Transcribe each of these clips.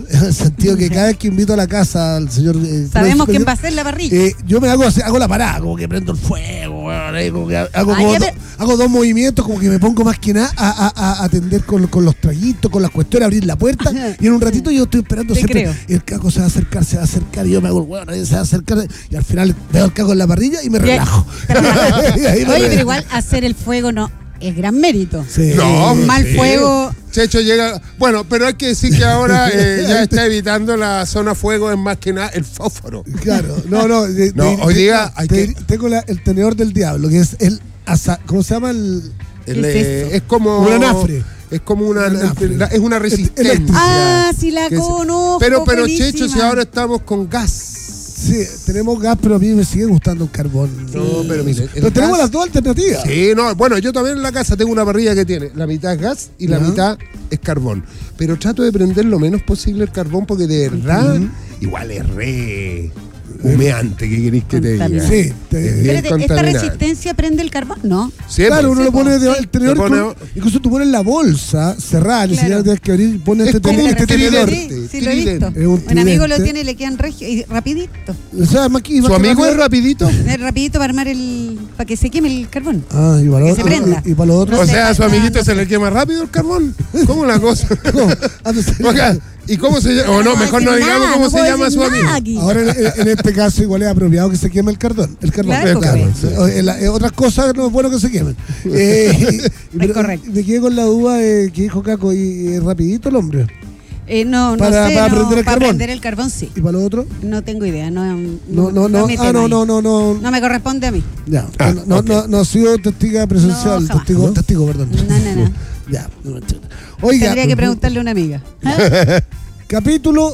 En el sentido que cada vez que invito a la casa al señor... Sabemos quién va a hacer la parrilla. Yo me hago la parada, como que prendo el fuego, como que hago dos movimientos, como que me pongo más que nada a atender con los traguitos, con las cuestiones, abrir la puerta, y en un ratito yo estoy esperando siempre. Y el caco se va a acercar, y yo me hago el huevo, nadie se va a acercar, y al final veo el caco en la parrilla y me relajo. Pero igual hacer el fuego no es gran mérito. Sí. No, mal fuego. Checho llega. Bueno, pero hay que decir que ahora ya está evitando la zona fuego, es más que nada el fósforo. Claro, hoy día tengo el tenedor del diablo, que es el ¿cómo se llama? Es como un anafre. Es como es una resistencia. Sí la conozco. Pero buenísima. Checho, si ahora estamos con gas. Sí, tenemos gas, pero a mí me sigue gustando el carbón. Sí. No, pero mire. Pero tenemos las dos alternativas. Sí, no, bueno, yo también en la casa tengo una parrilla que tiene la mitad es gas y la mitad es carbón. Pero trato de prender lo menos posible el carbón porque de verdad igual es re humeante, ¿qué queréis que te diga? Sí. ¿Esta resistencia prende el carbón? No. Sí, claro, uno lo pone el tenedor. Incluso tú pones la bolsa cerrada, ni siquiera tienes que abrir y pones este tenedor. Sí, lo he visto. Un amigo lo tiene y le quedan regio y rapidito. O sea, ¿Su amigo es rapidito? Es rapidito para armar para que se queme el carbón. Y para que se prenda. Y para los otros. O sea, a su amiguito se le quema rápido el carbón. ¿Cómo la cosa? ¿Y cómo se llama? O no, mejor no digamos cómo se llama su amigo. Ahora, en este caso, igual es apropiado que se queme el carbón. Claro. Otras cosas no es bueno que se quemen. Es correcto. Me quedé con la duda que dijo Caco, ¿y rapidito el hombre? No sé. Para prender el carbón, sí. ¿Y para lo otro? No tengo idea. No me corresponde a mí. Ya. No ha sido testiga presencial. Testigo, perdón. No. Ya. Oiga. Tendría que preguntarle a una amiga. Capítulo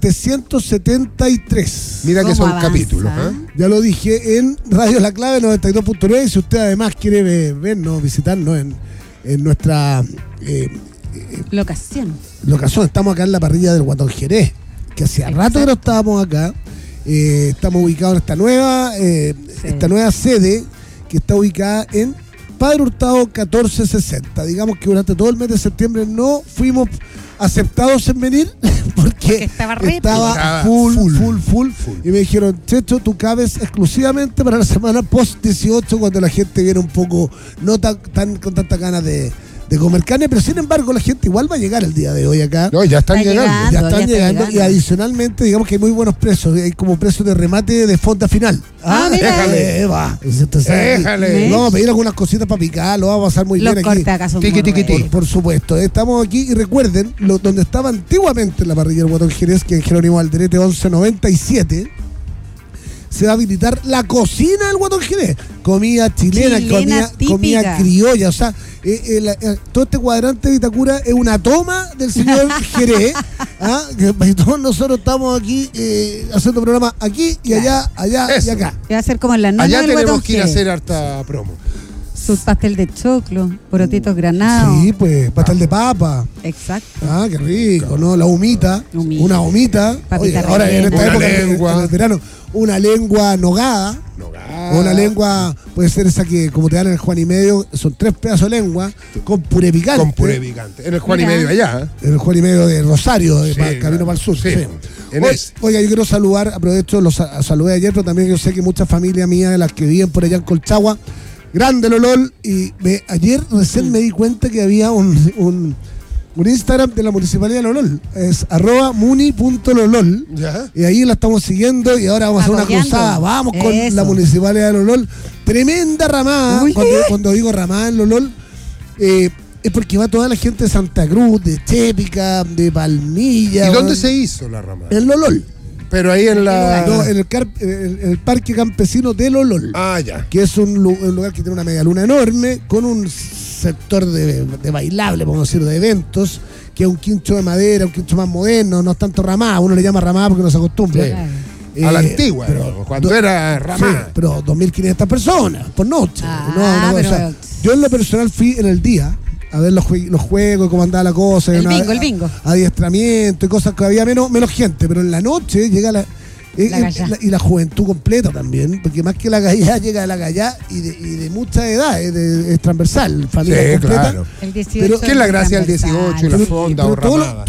773. Mira que son capítulos. Ya lo dije en Radio La Clave 92.9. Si usted además quiere vernos, visitarnos en nuestra locación. Estamos acá en la parrilla del Guatón Jerez, que hacía rato que no estábamos acá. Estamos ubicados en esta nueva sede que está ubicada en Padre Hurtado 1460. Digamos que durante todo el mes de septiembre no fuimos aceptados en venir porque estaba full y me dijeron, Checho, tú cabes exclusivamente para la semana post 18, cuando la gente viene un poco no tan con tantas ganas de comer carne, pero sin embargo la gente igual va a llegar el día de hoy acá. No, ya están llegando. Y adicionalmente digamos que hay muy buenos precios, hay como precios de remate de fonda final. Déjale. Vamos a pedir algunas cositas para picar, lo vamos a pasar muy bien aquí. Por supuesto, estamos aquí y recuerden, donde estaba antiguamente en la parrilla del Guatón Jerez, que en Jerónimo Alderete 1197, se va a habilitar la cocina del Guatón Jerez. Comida chilena, comida criolla. O sea, todo este cuadrante de Vitacura es una toma del señor Jerez. Que todos nosotros estamos aquí haciendo programas aquí y allá y acá. Va a ser como en la noche. Allá tenemos que ir a hacer harta promo. Su pastel de choclo, porotitos granados. Sí, pues, pastel de papa. Exacto. Qué rico, ¿no? La humita. Una humita. Oye, ahora en esta época, en el verano, una lengua nogada. Una lengua, puede ser esa que, como te dan en el Juan y Medio, son 3 pedazos de lengua con puré picante. En el Juan y Medio allá. En el Juan y Medio de Rosario, camino para el sur. Sí. Oiga, yo quiero saludar, aprovecho, los saludé ayer, pero también yo sé que mucha familia mía de las que viven por allá en Colchagua, grande Lolol, y ayer recién me di cuenta que había un Instagram de la Municipalidad de Lolol, es @muni.lolol, y ahí la estamos siguiendo y ahora vamos a hacer una cruzada, vamos con la Municipalidad de Lolol, tremenda ramada. Cuando digo ramada en Lolol, es porque va toda la gente de Santa Cruz, de Chépica, de Palmilla. ¿Y dónde se hizo la ramada? En Lolol. Pero ahí en el Parque Campesino de Lolol. Ya. Que es un lugar que tiene una media luna enorme, con un sector de bailable, podemos decir, de eventos, que es un quincho de madera, un quincho más moderno, no es tanto ramada, uno le llama ramada porque no se acostumbra. A la antigua, cuando era ramada. Sí, pero 2.500 personas por noche. Yo en lo personal fui en el día a ver los juegos, cómo andaba la cosa. El bingo. Adiestramiento y cosas que había menos gente, pero en la noche llega y la juventud completa también, porque más que la gallá llega la gallá y de mucha edad, es transversal, familia completa. Claro. ¿Qué es la gracia del 18 y la fonda o ramada?